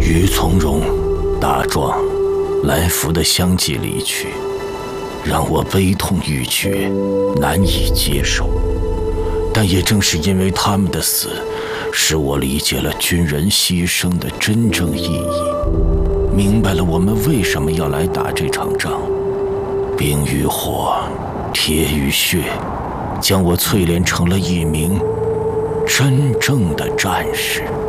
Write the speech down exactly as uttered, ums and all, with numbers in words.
于从容、大壮、来福的相继离去，让我悲痛欲绝，难以接受。但也正是因为他们的死，使我理解了军人牺牲的真正意义，明白了我们为什么要来打这场仗。冰与火，铁与血，将我淬炼成了一名真正的战士。